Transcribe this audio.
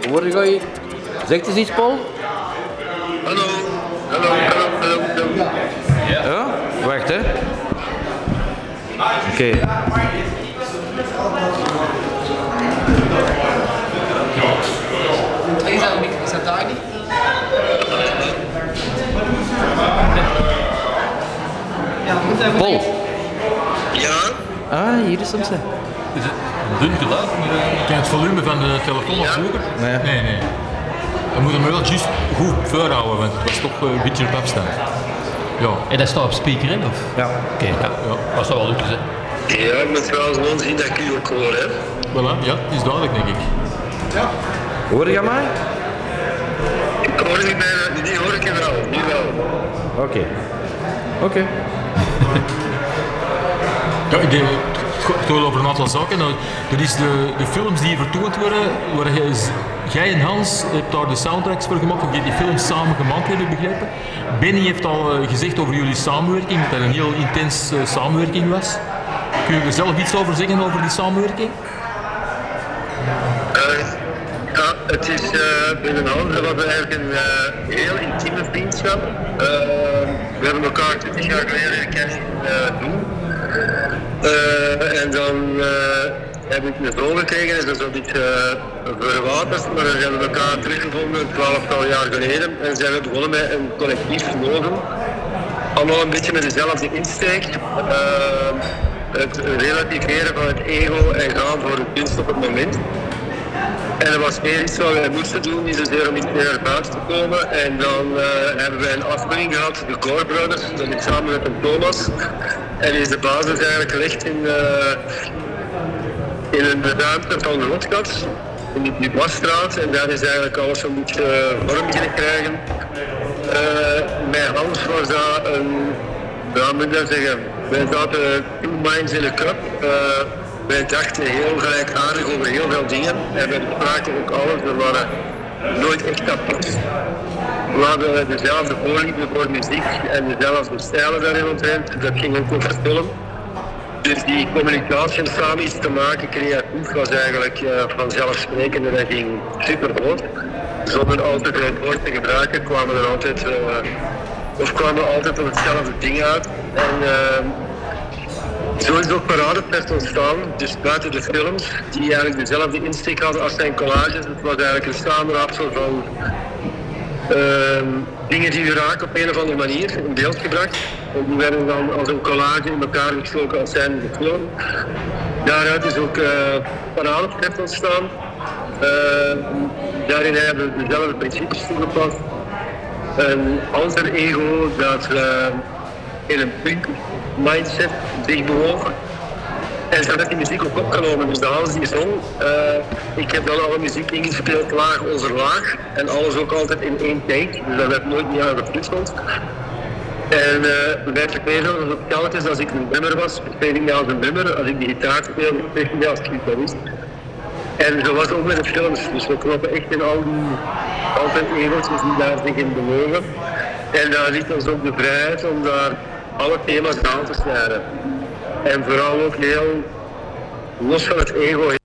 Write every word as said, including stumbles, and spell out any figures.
hoor je? Zegt eens iets, Paul? Hallo, hallo, hallo, hallo, hallo. Ja? Ja? Wacht, hè. Oké. Okay. Is dat, is dat daar niet? Paul. Ja? Ah, hier is hem, ze. Is het een dun geluid? Kan je het volume van de telefoon afzoeken? Nee. Nee, nee. Dan moet hem wel juist goed voorhouden, want het was toch een beetje op afstand. Ja. En dat staat op speaker in, of? Ja. Oké, okay, ja. ja. Dat zou wel lukken, hè. Ja, ik moet wel gewoon zien dat ik u ook hoor, hè. Voilà, ja, het is duidelijk, denk ik. Ja. Hoor je mij? Ik hoor je bijna, die hoor ik je wel, nu wel. Oké. Okay. Oké. Okay. Ja, ik denk, het gaat over een aantal zaken. Nou, dat is de, de films die vertoond worden, waar jij, jij en Hans hebt daar de soundtracks voor gemaakt, of die films samen gemaakt hebben, begrepen. Benny heeft al gezegd over jullie samenwerking, dat dat een heel intens uh, samenwerking was. Kun je er zelf iets over zeggen, over die samenwerking? Uh, ja, het is uh, binnen Hans, dat was eigenlijk een uh, heel intieme vriendschap. Uh, we hebben elkaar twintig jaar geleden kennen uh, doen. Uh, en dan uh, heb ik een zoon gekregen, dat is zo'n beetje uh, verwaterd, maar we hebben elkaar teruggevonden een twaalftal jaar geleden en zijn we begonnen met een collectief logo. Allemaal een beetje met dezelfde insteek. Uh, het relativeren van het ego en gaan voor de kunst op het moment. En dat was meer iets wat wij moesten doen, niet zozeer om iets meer naar buiten te komen. En dan uh, hebben wij een afspraak gehad, de Core Brothers, dat is samen met een Thomas. En is de basis eigenlijk gelegd in, uh, in een ruimte van Rotkat, in de Duboisstraat. En daar is eigenlijk alles een beetje uh, vorm beginnen krijgen. Uh, bij Hans was dat een, ja, moet ik dat zeggen, wij zaten two minds in a cup. Uh, Wij dachten heel gelijkaardig over heel veel dingen en wij bespraken ook alles. We waren nooit echt apart. We hadden dezelfde voorliefde voor muziek en dezelfde stijlen daarin omtrent. Dat ging ook over film. Dus die communicatie en samen iets te maken, creatief, was eigenlijk uh, vanzelfsprekend en dat ging super goed. Zonder altijd het woord te gebruiken kwamen er altijd, uh, of kwamen we altijd op hetzelfde ding uit. En, uh, Zo is ook Paradefest ontstaan, dus buiten de films, die eigenlijk dezelfde insteek hadden als zijn collages. Het was eigenlijk een samenraapsel van uh, dingen die we raken op een of andere manier in beeld gebracht. En die werden dan als een collage in elkaar gestoken als zijn de film. Daaruit is ook uh, Paradefest ontstaan. Uh, daarin hebben we dezelfde principes toegepast. Een alter ego dat uh, in een punk mindset zich bewogen. En zo werd die muziek ook opgenomen, dus de Hans die zong. Uh, ik heb dan alle muziek ingespeeld, laag onder laag. En alles ook altijd in één take, dus dat werd nooit niet aan gefritseld. En uh, bij het spelen, dat het telkens als ik een nummer was, speel ik mij als een nummer. Als ik de gitaar speel, speel ik mij als gitarist. En zo was het ook met de films, dus we kloppen echt in al die altijd egeltjes die daar zich in bewegen. En daar ligt ons ook de vrijheid om daar alle thema's aan te snijden. En vooral ook heel, los van het ego,